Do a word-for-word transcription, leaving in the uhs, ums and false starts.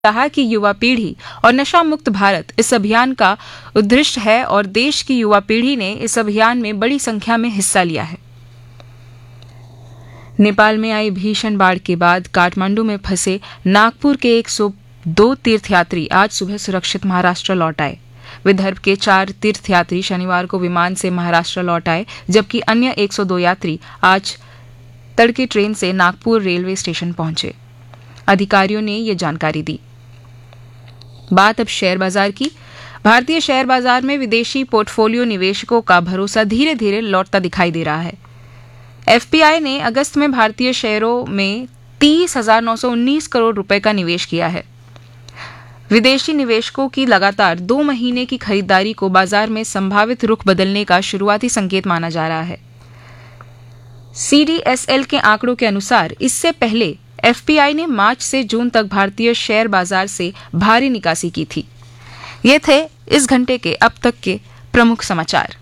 कहा कि युवा पीढ़ी और नशा मुक्त भारत इस अभियान का उद्देश्य है और देश की युवा पीढ़ी ने इस अभियान में बड़ी संख्या में हिस्सा लिया है। नेपाल में आई भीषण बाढ़ के बाद काठमांडू में फंसे नागपुर के एक सौ दो तीर्थयात्री आज सुबह सुरक्षित महाराष्ट्र लौट आए। विदर्भ के चार तीर्थयात्री शनिवार को विमान से महाराष्ट्र लौट आए, जबकि अन्य एक सौ दो यात्री आज तड़के ट्रेन से नागपुर रेलवे स्टेशन पहुंचे। अधिकारियों ने ये जानकारी दी। बात अब शेयर बाजार की। भारतीय शेयर बाजार में विदेशी पोर्टफोलियो निवेशकों का भरोसा धीरे धीरे लौटता दिखाई दे रहा है। एफपीआई ने अगस्त में भारतीय शेयरों में तीस हजार नौ सौ उन्नीस करोड़ रुपए का निवेश किया है। विदेशी निवेशकों की लगातार दो महीने की खरीदारी को बाजार में संभावित रुख बदलने का शुरुआती संकेत माना जा रहा है। सीडीएसएल के आंकड़ों के अनुसार इससे पहले एफपीआई ने मार्च से जून तक भारतीय शेयर बाजार से भारी निकासी की थी। ये थे इस घंटे के अब तक के प्रमुख समाचार।